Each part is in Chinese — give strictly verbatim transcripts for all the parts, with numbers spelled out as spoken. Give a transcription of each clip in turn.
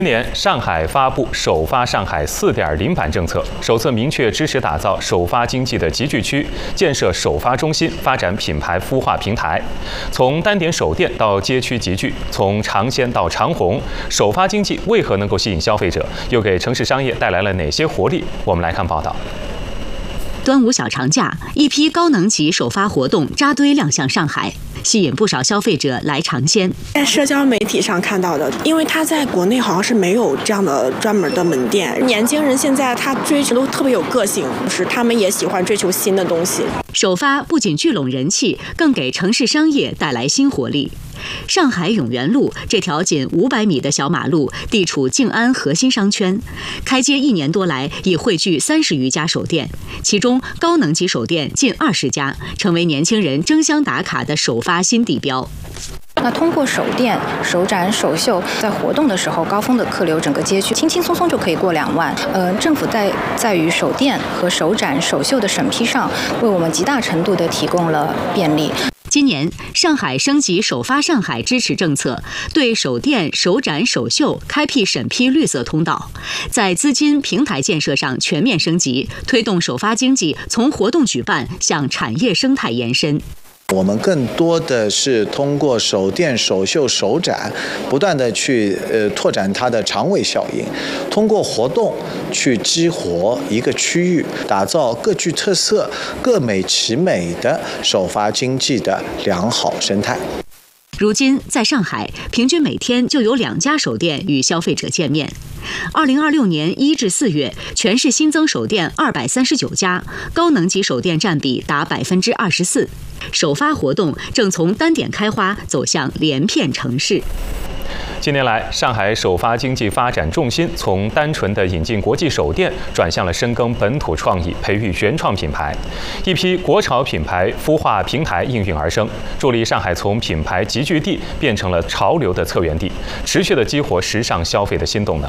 今年上海发布首发上海 四点零 版政策，首次明确支持打造首发经济的集聚区，建设首发中心，发展品牌孵化平台。从单点首店到街区集聚，从尝鲜到长红，首发经济为何能够吸引消费者，又给城市商业带来了哪些活力？我们来看报道。 端午小长假，一批高能级首发活动扎堆亮相上海，吸引不少消费者来尝鲜。 在社交媒体上看到的，因为他在国内好像是没有这样的专门的门店。年轻人现在他追求都特别有个性，就是他们也喜欢追求新的东西。 首发不仅聚拢人气，更给城市商业带来新活力。上海永源路这条仅五百米的小马路，地处静安核心商圈，开街一年多来已汇聚三十余家首店，其中高能级首店近二十家，成为年轻人争相打卡的首发新地标。 那通过首店、首展、首秀，在活动的时候，高峰的客流，整个街区轻轻松松就可以过两万。呃，政府在在于首店和首展、首秀的审批上，为我们极大程度地提供了便利。 今年，上海升级首发上海支持政策，对首店、首展、首秀开辟审批绿色通道，在资金平台建设上全面升级，推动首发经济从活动举办向产业生态延伸。 我们更多的是通过首店、首秀、首展，不断的去呃拓展它的长尾效应，通过活动去激活一个区域，打造各具特色、各美其美的首发经济的良好生态。 如今，在上海，平均每天就有两家首店与消费者见面。二零二六年一至四月，全市新增首店二百三十九家，高能级首店占比达百分之二十四。首发活动正从单点开花走向连片城市。 近年来，上海首发经济发展重心从单纯的引进国际首店，转向了深耕本土创意，培育原创品牌。一批国潮品牌孵化平台应运而生，助力上海从品牌集聚地变成了潮流的策源地，持续地激活时尚消费的新动能。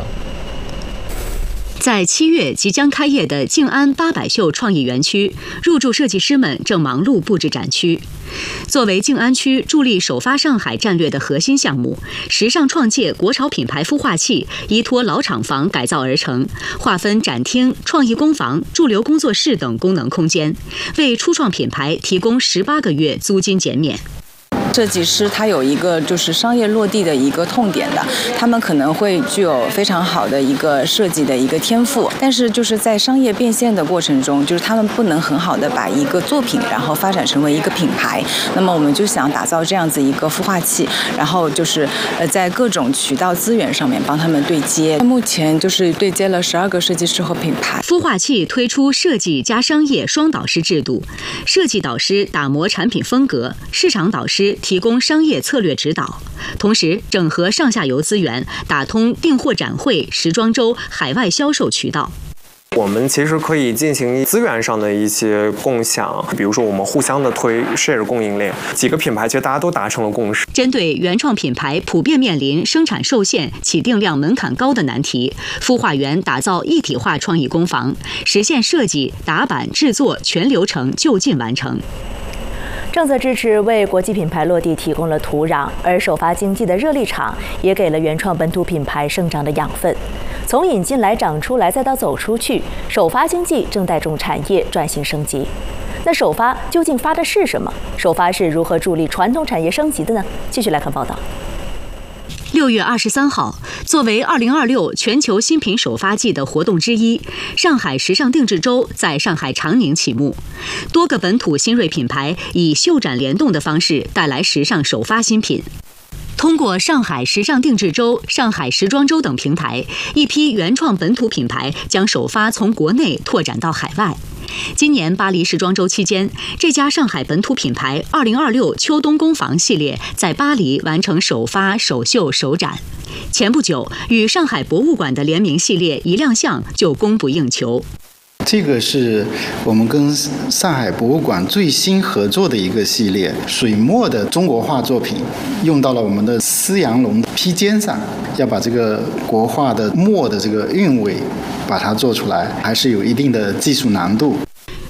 在七月即将开业的静安八百秀创意园区，入驻设计师们正忙碌布置展区。作为静安区助力首发上海战略的核心项目，时尚创界国潮品牌孵化器依托老厂房改造而成，划分展厅、创意工坊、驻留工作室等功能空间，为初创品牌提供十八个月租金减免。 设计师他有一个就是商业落地的一个痛点的，他们可能会具有非常好的一个设计的一个天赋，但是就是在商业变现的过程中，就是他们不能很好的把一个作品然后发展成为一个品牌。那么我们就想打造这样子一个孵化器，然后就是呃在各种渠道资源上面帮他们对接。目前就是对接了十二个设计师和品牌。 孵化器推出设计加商业双导师制度，设计导师打磨产品风格，市场导师提供商业策略指导，同时整合上下游资源，打通订货展会、时装周、海外销售渠道。 我们其实可以进行资源上的一些共享，比如说我们互相的推 share 供应链，几个品牌其实大家都达成了共识。 针对原创品牌普遍面临生产受限、起订量门槛高的难题，孵化园打造一体化创意工坊，实现设计、打版、制作全流程就近完成。 政策支持为国际品牌落地提供了土壤，而首发经济的热力场也给了原创本土品牌生长的养分。从引进来、长出来，再到走出去，首发经济正带动产业转型升级。那首发究竟发的是什么？首发是如何助力传统产业升级的呢？继续来看报道。 六月二十三号，作为二零二六全球新品首发季的活动之一，上海时尚定制周在上海长宁启幕。多个本土新锐品牌以秀展联动的方式带来时尚首发新品。通过上海时尚定制周、上海时装周等平台，一批原创本土品牌将首发从国内拓展到海外。今年巴黎时装周期间，这家上海本土品牌二零二六秋冬工坊系列在巴黎完成首发、首秀、首展。前不久，与上海博物馆的联名系列一亮相就供不应求。 这个是我们跟上海博物馆最新合作的一个系列，水墨的中国画作品用到了我们的丝羊绒披肩上，要把这个国画的墨的这个韵味把它做出来，还是有一定的技术难度。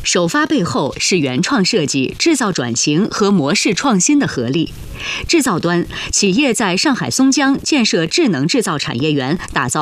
首发背后是原创设计、制造转型和模式创新的合力。制造端，企业在上海松江建设智能制造产业园，打造